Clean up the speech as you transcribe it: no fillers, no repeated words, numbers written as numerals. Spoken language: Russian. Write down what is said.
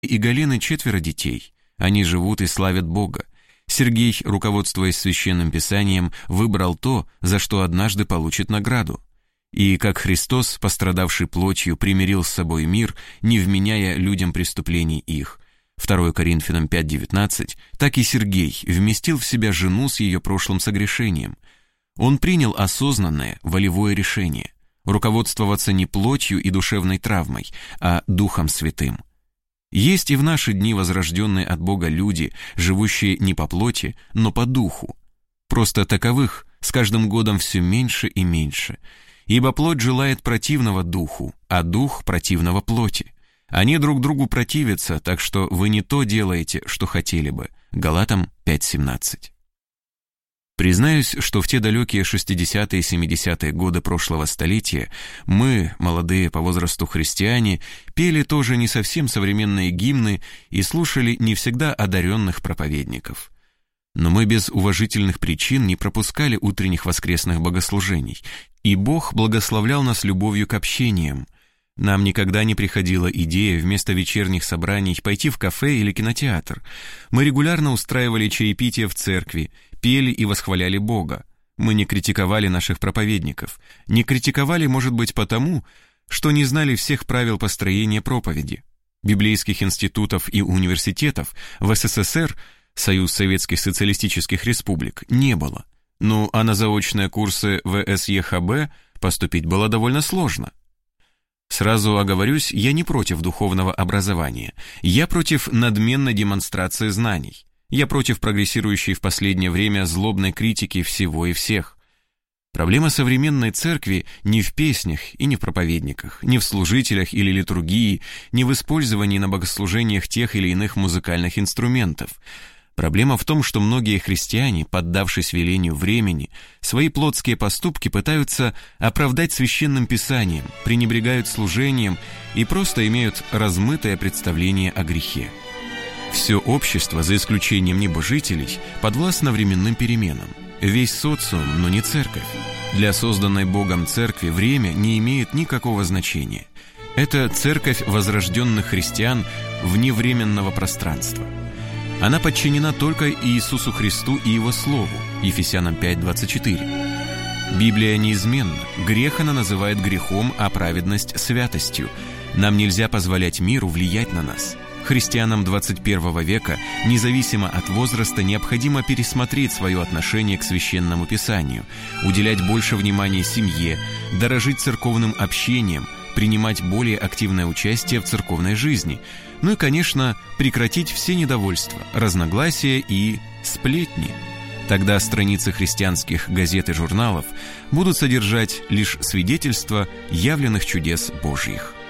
и Галины 4 детей. Они живут и славят Бога. Сергей, руководствуясь Священным Писанием, выбрал то, за что однажды получит награду. И как Христос, пострадавший плотью, примирил с собой мир, не вменяя людям преступлений их. 2 Коринфянам 5:19, так и Сергей вместил в себя жену с ее прошлым согрешением. Он принял осознанное, волевое решение – руководствоваться не плотью и душевной травмой, а Духом Святым. Есть и в наши дни возрожденные от Бога люди, живущие не по плоти, но по духу. Просто таковых с каждым годом все меньше и меньше, ибо плоть желает противного духу, а дух противного плоти. Они друг другу противятся, так что вы не то делаете, что хотели бы. Галатам 5:17. Признаюсь, что в те далекие 60-е и 70-е годы прошлого столетия мы, молодые по возрасту христиане, пели тоже не совсем современные гимны и слушали не всегда одаренных проповедников. Но мы без уважительных причин не пропускали утренних воскресных богослужений, и Бог благословлял нас любовью к общениям. Нам никогда не приходила идея вместо вечерних собраний пойти в кафе или кинотеатр. Мы регулярно устраивали чаепитие в церкви, пели и восхваляли Бога. Мы не критиковали наших проповедников. Не критиковали, может быть, потому, что не знали всех правил построения проповеди. Библейских институтов и университетов в СССР, Союз Советских Социалистических Республик, не было. Ну, а на заочные курсы ВСЕХБ поступить было довольно сложно. Сразу оговорюсь, я не против духовного образования. Я против надменной демонстрации знаний. Я против прогрессирующей в последнее время злобной критики всего и всех. Проблема современной церкви не в песнях и не в проповедниках, не в служителях или литургии, не в использовании на богослужениях тех или иных музыкальных инструментов. Проблема в том, что многие христиане, поддавшись велению времени, свои плотские поступки пытаются оправдать священным писанием, пренебрегают служением и просто имеют размытое представление о грехе. Все общество, за исключением небожителей, подвластно временным переменам. Весь социум, но не церковь. Для созданной Богом церкви время не имеет никакого значения. Это церковь возрожденных христиан вневременного пространства. Она подчинена только Иисусу Христу и Его Слову, Ефесянам 5:24. Библия неизменна, грех она называет грехом, а праведность – святостью. Нам нельзя позволять миру влиять на нас. Христианам 21 века, независимо от возраста, необходимо пересмотреть свое отношение к Священному Писанию, уделять больше внимания семье, дорожить церковным общением, принимать более активное участие в церковной жизни, ну и, конечно, прекратить все недовольства, разногласия и сплетни. Тогда страницы христианских газет и журналов будут содержать лишь свидетельства явленных чудес Божьих.